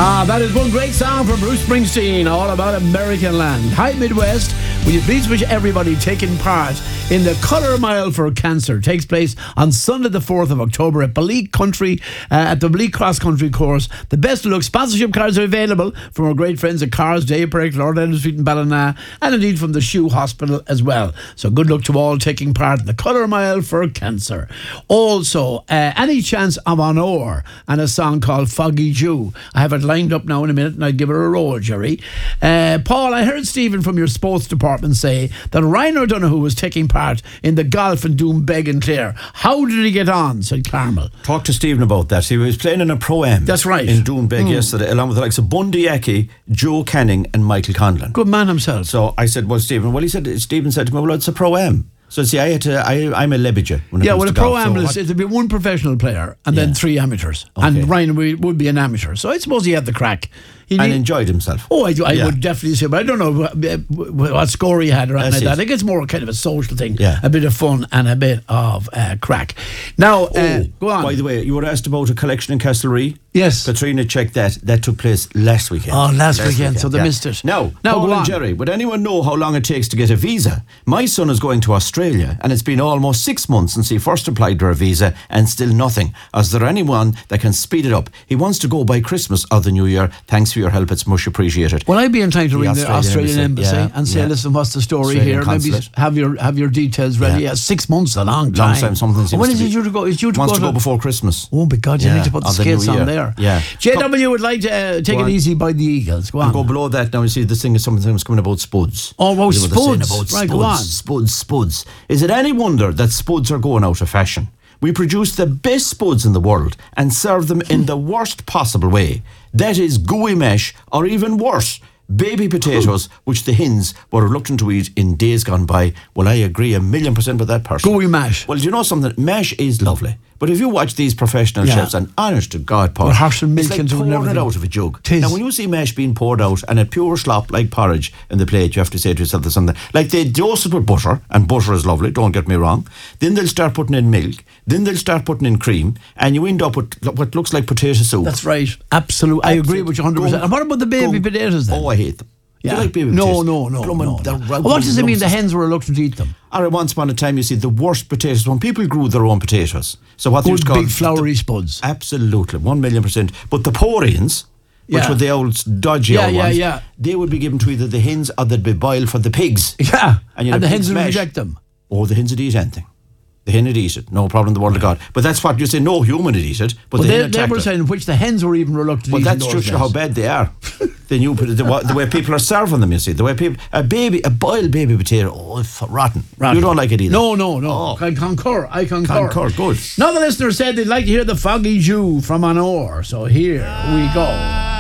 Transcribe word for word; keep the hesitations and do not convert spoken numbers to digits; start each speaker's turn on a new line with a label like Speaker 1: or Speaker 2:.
Speaker 1: Ah, that is one great song from Bruce Springsteen, all about American land. Hi, Midwest. Will you please wish everybody taking part in the Colour Mile for Cancer? Takes place on Sunday the fourth of October at Bleak Country, uh, at the Bleak Cross Country Course. The best of luck. Sponsorship cards are available from our great friends at Cars, Daybreak, Lord Edward Street in Ballina, and indeed from the Shoe Hospital as well. So good luck to all taking part in the Colour Mile for Cancer. Also, uh, any chance of an oar and a song called Foggy Jew. I have it lined up now in a minute and I'll give her a roll, Jerry. Uh, Paul, I heard Stephen from your sports department say that Ryan O'Donoghue was taking part in the golf in Doombeg and Clare. How did he get on, said Carmel?
Speaker 2: Talk to Stephen about that. He was playing in a Pro-Am.
Speaker 1: That's right.
Speaker 2: In Doombeg mm. yesterday, along with the likes of Bundy Aki, Joe Canning and Michael Conlon.
Speaker 1: Good man himself.
Speaker 2: So I said, well, Stephen, well, he said, Stephen said to me, well, it's a Pro-Am. So see, I had to. I, I'm a lebija. When it
Speaker 1: yeah,
Speaker 2: comes
Speaker 1: well,
Speaker 2: to
Speaker 1: a pro-am
Speaker 2: golf,
Speaker 1: is
Speaker 2: so
Speaker 1: it'll be one professional player and yeah. then three amateurs. Okay. And Ryan would, would be an amateur. So I suppose he had the crack. He
Speaker 2: and
Speaker 1: need,
Speaker 2: enjoyed himself.
Speaker 1: Oh, I, I
Speaker 2: yeah.
Speaker 1: would definitely say, but I don't know what, what score he had or anything like that. I think it's more kind of a social thing,
Speaker 2: yeah.
Speaker 1: a bit of fun and a bit of uh, crack. Now,
Speaker 2: oh,
Speaker 1: uh, go on.
Speaker 2: By the way, you were asked about a collection in Castlereagh.
Speaker 1: Yes.
Speaker 2: Katrina checked that. That took place last weekend.
Speaker 1: Oh, last, last weekend, weekend, so they
Speaker 2: yeah.
Speaker 1: missed it.
Speaker 2: Now,
Speaker 1: now
Speaker 2: Paul
Speaker 1: go on.
Speaker 2: and Jerry, would anyone know how long it takes to get a visa? My son is going to Australia and it's been almost six months since he first applied for a visa and still nothing. Is there anyone that can speed it up? He wants to go by Christmas or the New Year. Thanks for your help. It's much appreciated.
Speaker 1: Well, I'd be inclined to
Speaker 2: the
Speaker 1: ring
Speaker 2: Australian
Speaker 1: the Australian Embassy,
Speaker 2: embassy
Speaker 1: yeah, and say,
Speaker 2: yeah.
Speaker 1: listen, what's the story
Speaker 2: Australian
Speaker 1: here?
Speaker 2: consulate.
Speaker 1: Maybe have your have your details ready. Yeah. Yeah, six months, a long time.
Speaker 2: Long time, something seems
Speaker 1: When
Speaker 2: to
Speaker 1: is
Speaker 2: be.
Speaker 1: he due to go? Is due to
Speaker 2: wants
Speaker 1: go
Speaker 2: to go before Christmas.
Speaker 1: Oh, my God, you
Speaker 2: yeah.
Speaker 1: need to put the
Speaker 2: or
Speaker 1: skates
Speaker 2: the
Speaker 1: on there.
Speaker 2: Yeah.
Speaker 1: J W would like to uh, take
Speaker 2: go
Speaker 1: it
Speaker 2: on.
Speaker 1: easy by the Eagles. Go on.
Speaker 2: And go below that now. You see, this thing is something that's coming about Spuds.
Speaker 1: Oh, wow, Spuds.
Speaker 2: About
Speaker 1: right,
Speaker 2: Spuds,
Speaker 1: go on.
Speaker 2: Spuds, Spuds. Is it any wonder that Spuds are going out of fashion? We produce the best Spuds in the world and serve them in the worst possible way. That is gooey mash, or even worse, baby potatoes, which the hens were reluctant to eat in days gone by. Well, I agree a million percent with that person.
Speaker 1: Gooey mash.
Speaker 2: Well, do you know something? Mash is lovely. But if you watch these professional
Speaker 1: yeah.
Speaker 2: chefs, and honest to God, Paul,
Speaker 1: well, harsh and milk
Speaker 2: it's like
Speaker 1: into
Speaker 2: pouring
Speaker 1: everything.
Speaker 2: it out of a jug.
Speaker 1: Tis.
Speaker 2: Now, when you see mash being poured out and a pure slop like porridge in the plate, you have to say to yourself there's something. Like they dose it with butter, and butter is lovely, don't get me wrong. Then they'll start putting in milk. Then they'll start putting in cream, and you end up with what looks like potato soup.
Speaker 1: That's right. Absolutely. I agree with you one hundred percent. And what about the baby
Speaker 2: go,
Speaker 1: potatoes then?
Speaker 2: Oh, I hate them.
Speaker 1: Yeah.
Speaker 2: Like baby
Speaker 1: no,
Speaker 2: potatoes.
Speaker 1: no, no,
Speaker 2: Plumbing,
Speaker 1: no, no.
Speaker 2: well,
Speaker 1: what does it mean the
Speaker 2: lumps.
Speaker 1: hens were reluctant to eat them?
Speaker 2: Or once upon a time, you see the worst potatoes when people grew their own potatoes. So what they
Speaker 1: Good
Speaker 2: used to call
Speaker 1: big floury
Speaker 2: the,
Speaker 1: spuds.
Speaker 2: Absolutely, one million percent. But the Porians, which
Speaker 1: yeah.
Speaker 2: were the old dodgy
Speaker 1: yeah,
Speaker 2: old
Speaker 1: yeah,
Speaker 2: ones,
Speaker 1: yeah.
Speaker 2: they would be given to either the hens or they'd be boiled for the pigs.
Speaker 1: Yeah,
Speaker 2: and, you
Speaker 1: and the hens would
Speaker 2: mash.
Speaker 1: reject them.
Speaker 2: Oh, the hens would eat anything. The hen would eat it, no problem in the world of God. But that's what you say, no human would eat it. But
Speaker 1: well,
Speaker 2: the
Speaker 1: they,
Speaker 2: hen
Speaker 1: they were
Speaker 2: it.
Speaker 1: saying which the hens were even reluctant
Speaker 2: Well,
Speaker 1: to eat.
Speaker 2: that's just how bad they are. They knew the, the way people are serving them, you see. The way people, a baby, a boiled baby potato, oh, it's rotten. rotten. You don't like it either.
Speaker 1: No, no, no.
Speaker 2: Oh.
Speaker 1: I concur. I concur.
Speaker 2: Concur, good.
Speaker 1: Now the listener said they'd like to hear the Foggy Jew from an oar. So here we go.